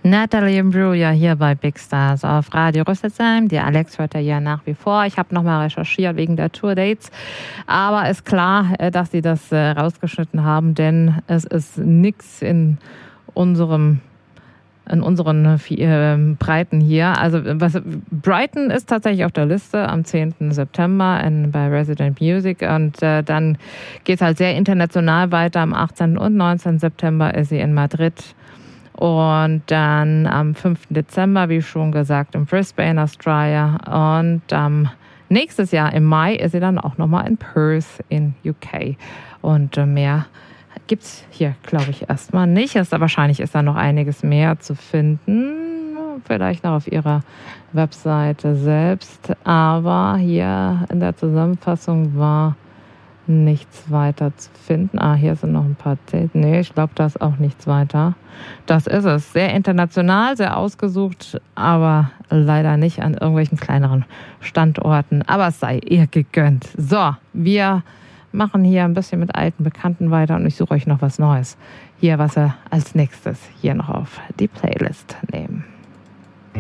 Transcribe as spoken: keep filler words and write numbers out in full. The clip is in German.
Natalie Imbruglia hier bei Big Stars auf Radio Rüsselsheim. Die Alex hört ja nach wie vor. Ich habe nochmal recherchiert wegen der Tourdates. Aber ist klar, dass sie das rausgeschnitten haben, denn es ist nichts in unserem in unseren äh, Breiten hier. Also was, Brighton ist tatsächlich auf der Liste am zehnten September in, bei Resident Music und äh, dann geht es halt sehr international weiter. Am achtzehnten und neunzehnten September ist sie in Madrid und dann am fünften Dezember, wie schon gesagt, in Brisbane, Australia und ähm, nächstes Jahr im Mai ist sie dann auch nochmal in Perth in U K und äh, mehr gibt es hier, glaube ich, erstmal nicht. Ist, wahrscheinlich ist da noch einiges mehr zu finden. Vielleicht noch auf ihrer Webseite selbst. Aber hier in der Zusammenfassung war nichts weiter zu finden. Ah, hier sind noch ein paar... Nee, ich glaube, da ist auch nichts weiter. Das ist es. Sehr international, sehr ausgesucht, aber leider nicht an irgendwelchen kleineren Standorten. Aber es sei ihr gegönnt. So, wir... machen hier ein bisschen mit alten Bekannten weiter und ich suche euch noch was Neues. Hier, was wir als nächstes hier noch auf die Playlist nehmen.